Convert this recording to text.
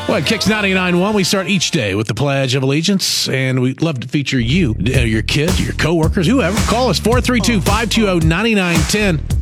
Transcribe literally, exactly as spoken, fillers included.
Well, at Kicks ninety-nine point one, we start each day with the Pledge of Allegiance, and we'd love to feature you, uh, your kids, your coworkers, whoever. Call us four three two, five two zero, nine nine one zero.